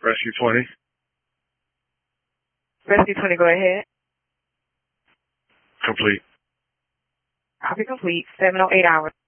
Rescue 20. Rescue 20, go ahead. Complete. Copy complete. 7:08 hours.